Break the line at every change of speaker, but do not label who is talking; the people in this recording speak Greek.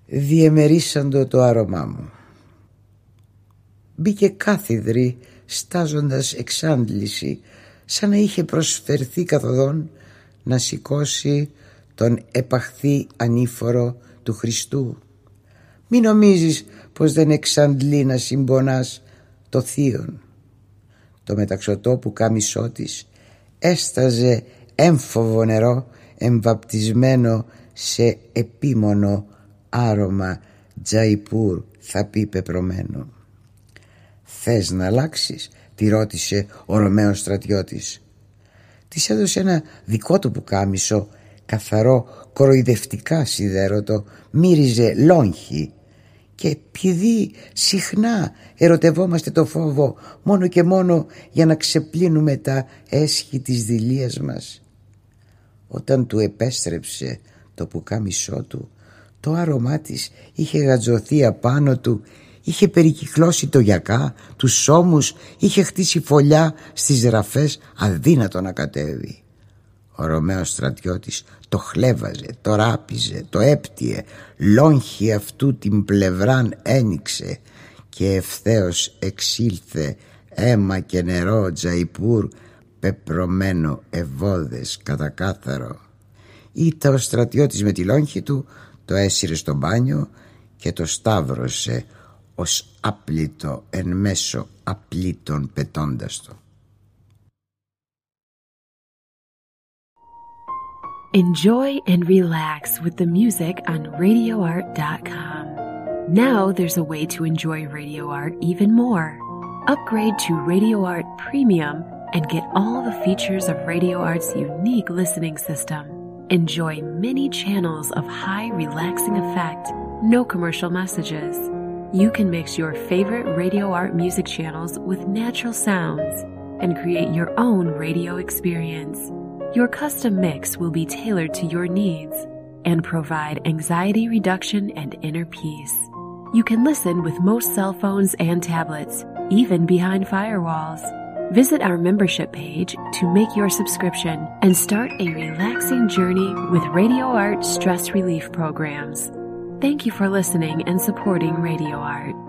διεμερίσαντο το άρωμά μου. Μπήκε κάθιδρη στάζοντας εξάντληση, σαν να είχε προσφερθεί καθοδόν να σηκώσει τον επαχθή ανήφορο του Χριστού. Μη νομίζεις πως δεν εξαντλεί να συμπονάς το θείον. Το μεταξωτό κάμισό της έσταζε έμφοβο νερό εμβαπτισμένο σε επίμονο άρωμα Τζαϊπούρ, θα πει πεπρωμένο. «Θες να αλλάξεις?» τη ρώτησε ο Ρωμαίος στρατιώτης. Της έδωσε ένα δικό του πουκάμισο, καθαρό, κοροϊδευτικά σιδέρωτο, μύριζε λόγχη. Και επειδή συχνά ερωτευόμαστε το φόβο μόνο και μόνο για να ξεπλύνουμε τα έσχη της δειλίας μας, όταν του επέστρεψε το πουκάμισό του, το άρωμά της είχε γατζωθεί απάνω του, είχε περικυκλώσει το γιακά, τους ώμους, είχε χτίσει φωλιά στις ραφές, αδύνατο να κατέβει. Ο Ρωμαίος στρατιώτης το χλέβαζε, το ράπιζε, το έπτυε, λόγχη αυτού την πλευράν ένοιξε και ευθέως εξήλθε αίμα και νερό Τζαϊπούρ, πεπρωμένο ευώδες κατακάθαρο. Ήταν ο στρατιώτης με τη λόγχη του, το έσυρε στο μπάνιο και το σταύρωσε ως άπλητο εν μέσω απλήτων πετώντας το.
Enjoy and relax with the music on RadioArt.com. Now there's a way to enjoy Radio Art even more. Upgrade to Radio Art Premium and get all the features of Radio Art's unique listening system. Enjoy many channels of high relaxing effect, no commercial messages. You can mix your favorite Radio Art music channels with natural sounds and create your own radio experience. Your custom mix will be tailored to your needs and provide anxiety reduction and inner peace. You can listen with most cell phones and tablets, even behind firewalls. Visit our membership page to make your subscription and start a relaxing journey with Radio Art stress relief programs. Thank you for listening and supporting Radio Art.